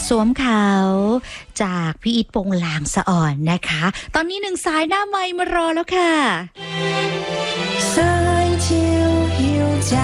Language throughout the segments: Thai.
สวมเขาจากพี่อิทปงลางสะอ่อนนะคะตอนนี้หนึ่งสายหน้าไมค์มารอแล้วค่ะสายเที่ยวหิวใจ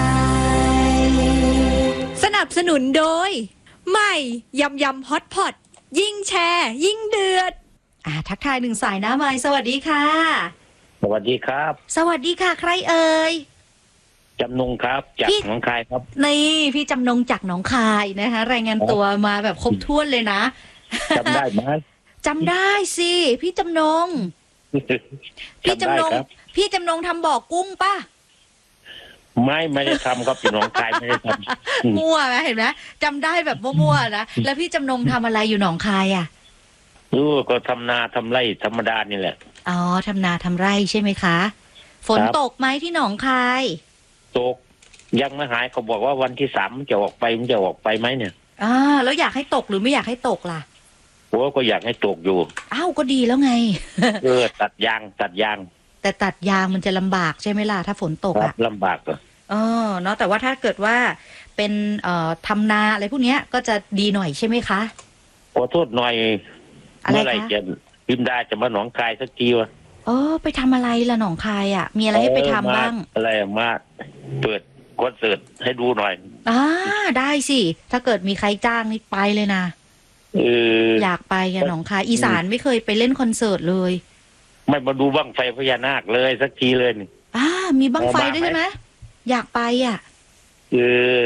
สนับสนุนโดยใหม่ยำยำฮอตพอตยิ่งแชร์ยิ่งเดือดทักทายหนึ่งสายหน้าไมค์สวัสดีค่ะสวัสดีครับสวัสดีค่ะใครเอ่ยจำนงครับจากหนองคายครับนี่พี่จำนงจากหนองคายนะคะรายงานตัวมาแบบครบถ้วนเลยนะจำได้ไหมจำได้สิพี่จำนงพี่จำนงพี่จำนงทำบ่อกุ้งป่ะไม่ได้ทำครับอยู่หนองคายไม่ได้ทำมั่วไหมเห็นไหมจำได้แบบมั่วๆนะแล้วพี่จำนงทำอะไรอยู่หนองคายอ่ะก็ทำนาทำไร่ธรรมดานี่แหละอ๋อทำนาทำไร่ใช่ไหมคะฝนตกไหมที่หนองคายตกยังไม่หายเขาบอกว่าวันที่3มันจะออกไปไหมเนี่ยแล้วอยากให้ตกหรือไม่อยากให้ตกล่ะโอ้ก็อยากให้ตกอยู่ก็ดีแล้วไงตัดยางแต่ตัดยางมันจะลำบากใช่ไหมล่ะถ้าฝนตกอ่ะลำบากเหรอเนาะแต่ว่าถ้าเกิดว่าเป็นทำนาอะไรพวกเนี้ยก็จะดีหน่อยใช่ไหมคะขอโทษหน่อยเมื่อไหร่จะพิมพ์ได้จะมาหนองคายสักทีวะไปทำอะไรล่ะหนองคายอ่ะมีอะไรให้ไปทำบ้างอะไรมาเปิดคอนเสิร์ตให้ดูหน่อยได้สิถ้าเกิดมีใครจ้างนี่ไปเลยนะอยากไปอะหนองคายอีสานไม่เคยไปเล่นคอนเสิร์ตเลยไม่มาดูบั้งไฟพญานาคเลยสักทีเลยมีบั้งไฟด้วยใช่ไหมอยากไปอ่ะ